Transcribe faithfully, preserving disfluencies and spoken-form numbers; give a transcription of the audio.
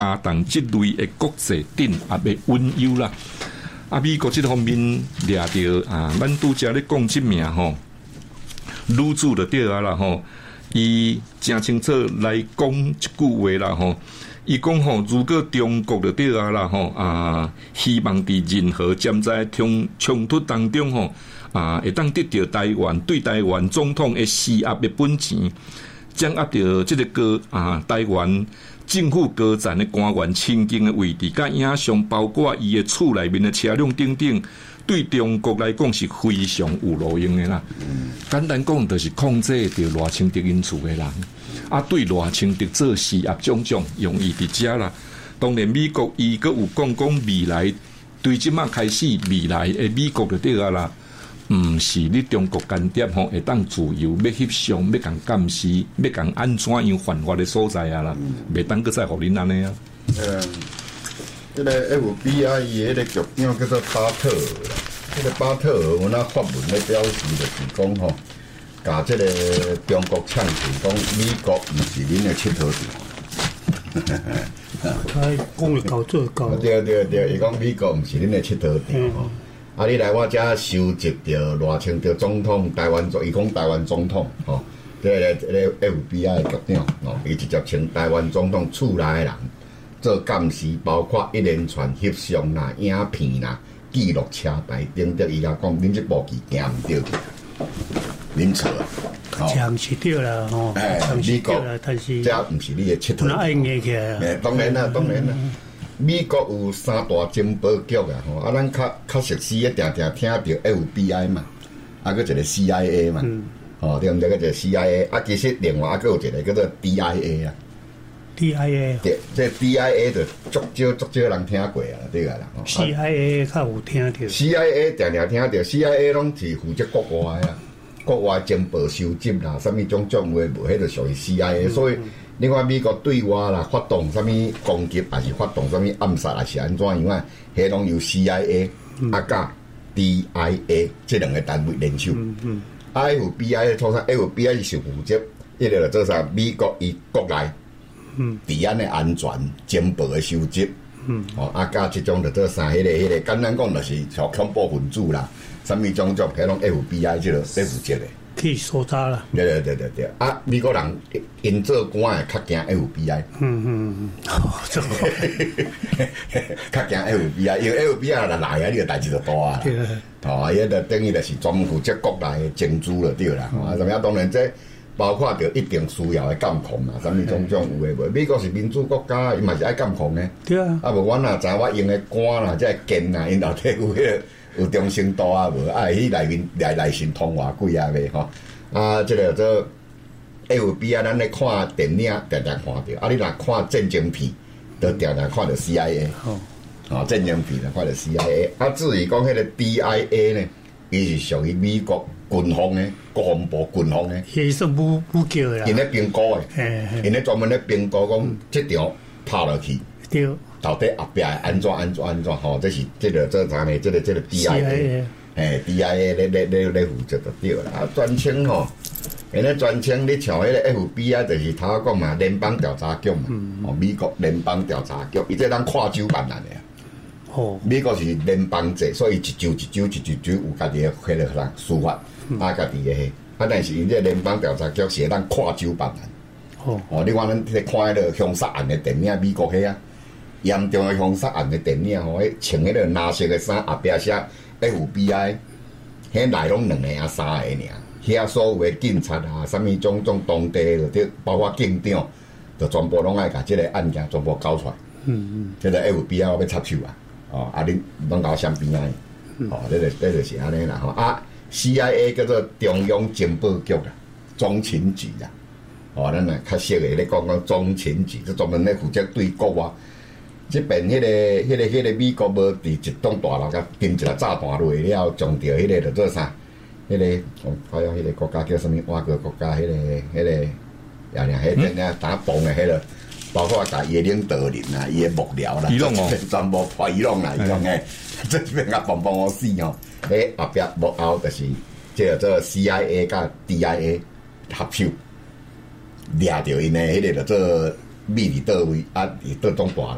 亚当这类的国际顶也被稳有啦。啊，美国这方面掠到啊，咱拄则咧讲即名吼，女主就对啊啦吼，伊真清楚来讲一句话啦吼。伊讲吼，如果中国就对啊啦吼啊，希望伫任何潜在冲冲突当中吼啊，会当得到台湾对台湾总统的施压的本钱，掌握到这个高啊台湾政府高层的官员亲近的位置，甲影像包括伊的厝内面的车辆等等，对中国来讲是非常有路用的啦。简单讲，就是控制着赖清德因厝的人。啊，对赖清德做施压种种，用意伫遮啦。当然，美国伊阁有讲讲未来，对即马开始未来诶美国就对啊啦，毋是你中国间谍吼会当自由要翕相，要共监视，要共安怎样犯法诶所在啊啦，袂当阁再互恁安尼啊。 嗯，这个 F B I 伊迄个局长叫做巴特尔啦，这个巴特尔我那发文咧表示就是讲吼。甲这个中国呛起，讲美国毋是恁的佚佗地方。 他讲的搞做搞。 对对对，伊讲美国毋是恁的佚佗地方。啊，你来我遮收集着赖清德总统、台湾总，伊讲台湾总统吼，这个这个 F B I 的局长哦，伊直接请台湾总统厝内的人做监视，包括一连串翕相啦、影片啦、记录车牌等等，伊甲讲恁这部机行毋对去。恁错啊， 讲是对啦，吼，讲是对啦，但是这毋是你的佚佗。 那爱硬起来啊！当然啦，当然啦。美国有三大情报局啊，吼，啊，咱较较熟悉的，定定听到 F B I 嘛，啊，佮一个 C I A 嘛，吼，对毋对？佮一个 C I A， 啊，其实另外啊，佮有一个叫做 D I A 啊。 D I A。 对，这 D I A 就足少足少人听过啊，对个啦。 C I A 较有听到。 C I A 定定听到 ，C I A 拢是负责国外啊。国外情报收集啦，什么种种话无，迄就属于 C I A。所以你看美国对外啦，发动什么攻击，还是发动什么暗杀，还是安怎样啊？迄拢由 C I A 啊甲 D I A 这两个单位联手。F B I 通常 F B I 是负责迄个做啥？美国伊国内治安的安全、情报的收集。哦，啊甲即种就做啥？迄个迄个简单讲就是像恐怖分子啦。什么种种，迄拢 F B I 即个在负责的， 去搜查啦。 对对对对对，啊，美国人因做官的较惊 F B I。 嗯嗯嗯，这个较惊 F B I， 因为 F B I 若来啊，你个代志就大啊。 对。 哦，伊就等于就是专门负责国内的政治就对啦。啊，什么当然这包括着一定需要的监控啦，什么种种有诶无？美国是民主国家，伊嘛是爱监控的。 对啊。 啊，无阮若知我用的官啦，即个剑啦，因后底有迄个。有中心度啊无？啊，迄内面来来神通偌贵啊袂吼？啊，即个做 F B I， 咱咧看电影常常看到，啊，你若看战争片，就常常看到 C I A。哦，哦，战争片就看到 C I A。啊，至于讲迄个 D I A 呢，伊是属于美国军方的国防部军方的。 伊是武武叫啦。 因咧评估的，因咧专门咧评估讲，即场拍落去。 对。 到底后壁安怎安怎安怎吼？这是这个这啥呢？这个这个 D I A， 嘿 D I A 咧咧咧咧负责就对啦。啊，专称吼，因咧专称你像迄个 F B I， 就是头讲嘛，联邦调查局嘛，哦，美国联邦调查局，伊这当跨州办案的啊。哦，美国是联邦制，所以一州一州一州州有家己的迄个人司法，啊，家己的迄，啊，但是因这联邦调查局是当跨州办案。哦，哦，你看咱咧看迄个凶杀案的电影，美国迄啊。严重的凶杀案的电影吼，迄穿迄个蓝色的衫，后壁写 F B I， 迄内拢两个啊三个尔，遐所有的警察啊，什么种种当地的，包括警长，就全部拢爱甲即个案件全部交出来。嗯嗯，即个 F B I 我要插手啊，哦，啊恁拢搞相边啊，哦，这个这个是安尼啦吼。啊 ，C I A 叫做中央情报局啦，中情局啦，哦，咱啊较熟的咧讲讲中情局，就专门咧负责对国外。即边迄、那个、迄、那个、迄、那个美国无伫一栋大楼甲建一个炸弹落了，撞着迄个着做啥？迄、那个哦，还有迄个国家叫什么？外国国家迄、那个、迄、那个，呀呀，迄个呢打崩的迄个，包括甲伊的领导人啊，伊的幕僚啦，全部破伊拢啦，伊拢诶，这边甲崩崩好死哦！诶，后壁幕后就是即个做 C I A 甲 D I A 合手，掠着因诶迄个着做。秘伫倒位啊？伫倒种大楼